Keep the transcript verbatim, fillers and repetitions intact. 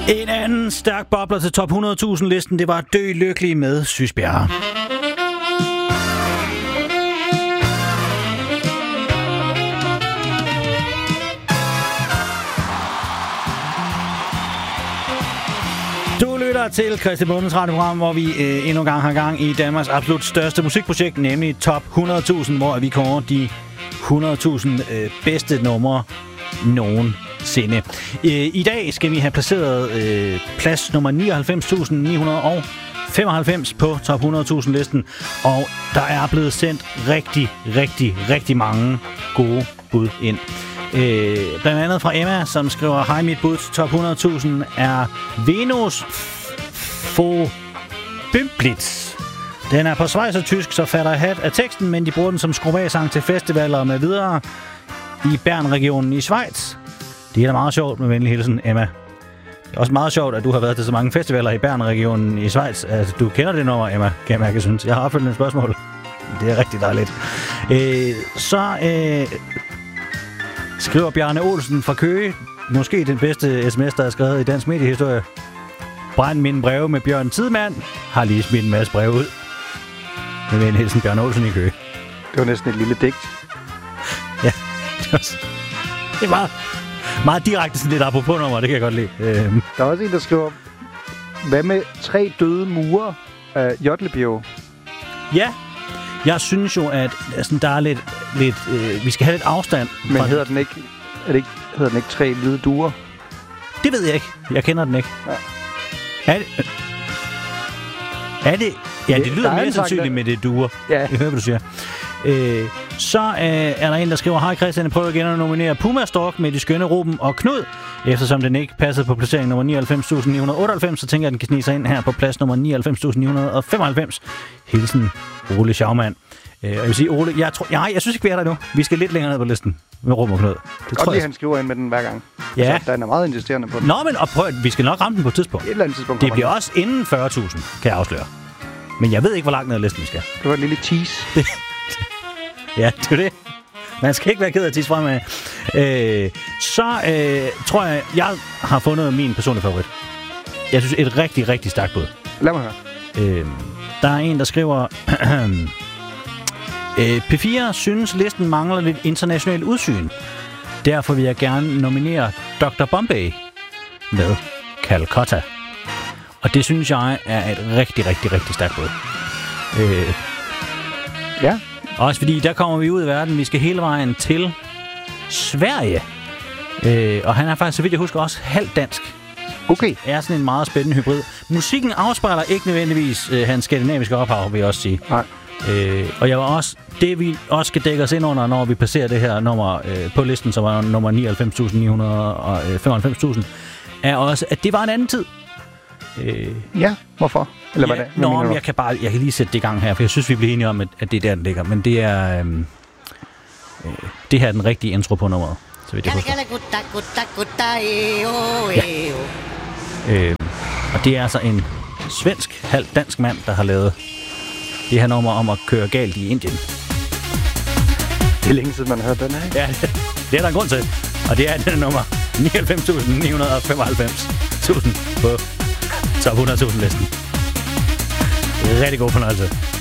En anden stærk bobler til top hundrede tusind listen, det var Dø Lykkelig med Sysbjerg. Du lytter til Kristi Bundens radioprogram, hvor vi øh, endnu en gang har gang i Danmarks absolut største musikprojekt, nemlig top hundrede tusind, hvor vi kårer de hundrede tusind øh, bedste numre nogensinde. Øh, I dag skal vi have placeret øh, plads nummer nioghalvfems tusind ni hundrede femoghalvfems på top hundrede tusind listen, og der er blevet sendt rigtig, rigtig, rigtig mange gode bud ind. Øh, blandt andet fra Emma, som skriver: hej, mit bud til top hundrede tusind er Venus Fobimblitz. Den er på schweizertysk, så fatter jeg hat af teksten, men de bruger den som skruvæsang til festivaler med videre i Bern-regionen i Schweiz. Det er da meget sjovt, med venlig hilsen, Emma. Det er også meget sjovt, at du har været til så mange festivaler i Bern-regionen i Schweiz. Altså, du kender det nummer, Emma, kan jeg mærke, synes. Jeg har opfølgende spørgsmål. Det er rigtig dejligt. Øh, så øh, skriver Bjarne Olsen fra Køge, måske den bedste sms, der er skrevet i dansk mediehistorie: brænd mine breve med Bjørn Tidemand. Har lige smidt en masse breve ud. Med en hilsen, Bjarne Olsen i Køge. Det var næsten et lille digt. Ja, det, var, det er meget, meget direkte, sådan lidt apropos nummer, det kan jeg godt lide. Øhm. Der er også en, der skriver: hvad med tre døde murer af Jotlebjerg? Ja, jeg synes jo, at altså, der er lidt, lidt øh, vi skal have lidt afstand. Men hedder den ikke, er det ikke, hedder den ikke tre hvide duer? Det ved jeg ikke. Jeg kender den ikke. Ja. Er det? Er det? Ja, det lyder mere sandsynligt med det duer. Ja. Jeg hører, hvad du siger. Øh, så øh, er der en, der skriver: hej Christian, jeg prøver igen at nominere Puma Stork med de skønne Ruben og Knud. Eftersom den ikke passede på placering nummer nioghalvfems tusind ni hundrede otteoghalvfems, så tænker jeg, at den kan snige sig ind her på plads nummer nioghalvfems tusind ni hundrede femoghalvfems. Hilsen Ole Schaumann. Øh, og jeg vil sige, Ole, jeg, tror, jeg, jeg synes ikke, vi er der nu. Vi skal lidt længere ned på listen med Ruben og Knud. Det tror jeg, han skriver ind med den hver gang. Ja. Altså, den er meget insisterende på den. Nå, men og prøv, vi skal nok ramme den på et tidspunkt. Et eller andet tidspunkt. Det bliver også inden fyrre tusind, kan jeg afsløre. Men jeg ved ikke, hvor langt ned ad listen vi skal. Det var et lille tease. Ja, det er det. Man skal ikke være ked af at tisse fremad. Øh, så øh, tror jeg, jeg har fundet min personlige favorit. Jeg synes, et rigtig, rigtig stærkt bud. Lad mig høre. Øh, der er en, der skriver: øh, P fire synes, listen mangler lidt internationalt udsyn. Derfor vil jeg gerne nominere doktor Bombay med Calcutta. Og det synes jeg er et rigtig, rigtig, rigtig stærkt bud. Øh, ja. Også fordi, der kommer vi ud i verden. Vi skal hele vejen til Sverige. Øh, og han er faktisk, så vidt jeg husker, også halvt dansk. Okay. Er sådan en meget spændende hybrid. Musikken afspejler ikke nødvendigvis øh, hans skandinaviske ophav, vil jeg også sige. Nej. Øh, og jeg var også, det vi også skal dække os ind under, når vi passerer det her nummer øh, på listen, som var nummer nioghalvfems tusind ni hundrede femoghalvfems tusind, er også, at det var en anden tid. Øh, ja, hvorfor? Eller ja, hvad det? Nå, men jeg kan bare, jeg kan lige sætte det i gang her, for jeg synes, vi bliver enige om, at, at det er der, den ligger. Men det er, øhm, øh, det her er den rigtige intro på nummeret, så vidt jeg husker. Ja. Øh, og det er altså en svensk, halvt dansk mand, der har lavet det her nummer om at køre galt i Indien. Det er længe siden, man har hørt den her, ikke? Ja, det, det er der en grund til. Og det er den nummer nioghalvfems tusind ni hundrede femoghalvfems tusind på top hundrede tusind listen. Rigtig god fornøjelse.